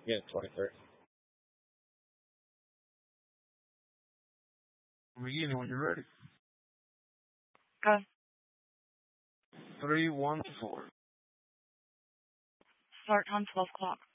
Yeah, 23rd. Beginning when you're ready. Go. 314. Start time 12 o'clock.